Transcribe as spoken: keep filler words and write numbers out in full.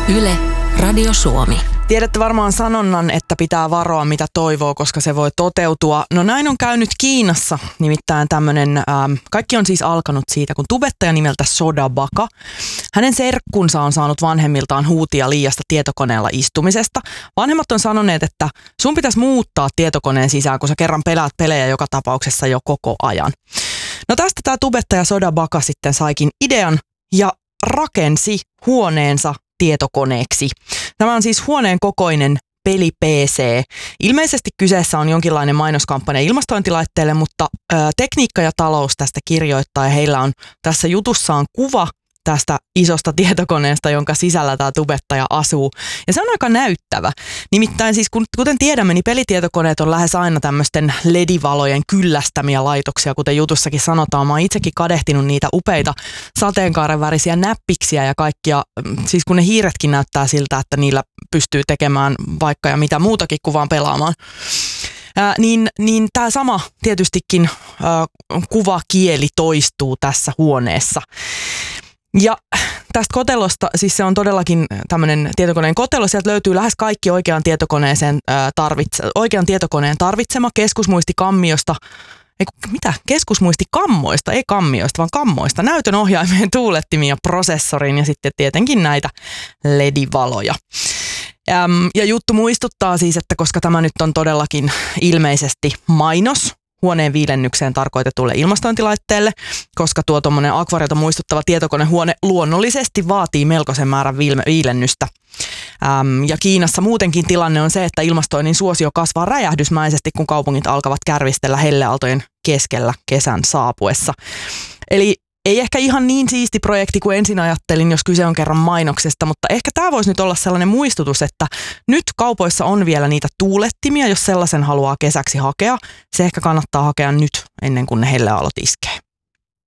Yle, Radio Suomi. Tiedätte varmaan sanonnan, että pitää varoa mitä toivoo, koska se voi toteutua. No näin on käynyt Kiinassa, nimittäin tämmöinen, ähm, kaikki on siis alkanut siitä, kun tubettaja nimeltä Soda Baka. Hänen serkkunsa on saanut vanhemmiltaan huutia liiasta tietokoneella istumisesta. Vanhemmat on sanoneet, että sun pitäisi muuttaa tietokoneen sisään, kun sä kerran pelaat pelejä joka tapauksessa jo koko ajan. No tästä tämä tubettaja Soda Baka sitten saikin idean ja rakensi huoneensa tietokoneeksi. Tämä on siis huoneen kokoinen peli-P C. Ilmeisesti kyseessä on jonkinlainen mainoskampanja ilmastointilaitteelle, mutta ö, Tekniikka ja talous tästä kirjoittaa ja heillä on tässä jutussaan kuva tästä isosta tietokoneesta, jonka sisällä tämä tubettaja asuu. Ja se on aika näyttävä. Nimittäin siis kuten tiedämme, niin pelitietokoneet on lähes aina tämmöisten L E D-valojen kyllästämiä laitoksia, kuten jutussakin sanotaan. Mä oon itsekin kadehtinut niitä upeita sateenkaaren värisiä näppiksiä ja kaikkia, siis kun ne hiiretkin näyttää siltä, että niillä pystyy tekemään vaikka ja mitä muutakin kuin vaan pelaamaan. Ää, niin niin tämä sama tietystikin ää, kuvakieli toistuu tässä huoneessa. Ja tästä kotelosta, siis se on todellakin tämmöinen tietokoneen kotelo, sieltä löytyy lähes kaikki oikean, tietokoneeseen, ää, tarvitse, oikean tietokoneen tarvitsema keskusmuistikammiosta, ei mitä, keskusmuistikammoista, ei kammioista, vaan kammoista, näytön ohjaimeen, tuulettimia, prosessoriin ja sitten tietenkin näitä L E D-valoja. Äm, ja juttu muistuttaa siis, että koska tämä nyt on todellakin ilmeisesti mainos, huoneen viilennykseen tarkoitetulle ilmastointilaitteelle, koska tuo tuommoinen akvaariota muistuttava tietokonehuone luonnollisesti vaatii melkoisen määrän viilennystä. Ähm, ja Kiinassa muutenkin tilanne on se, että ilmastoinnin suosio kasvaa räjähdysmäisesti, kun kaupungit alkavat kärvistellä helleaaltojen keskellä kesän saapuessa. Eli ei ehkä ihan niin siisti projekti kuin ensin ajattelin, jos kyse on kerran mainoksesta, mutta ehkä tämä voisi nyt olla sellainen muistutus, että nyt kaupoissa on vielä niitä tuulettimia, jos sellaisen haluaa kesäksi hakea. Se ehkä kannattaa hakea nyt ennen kuin ne helleaallot iskee.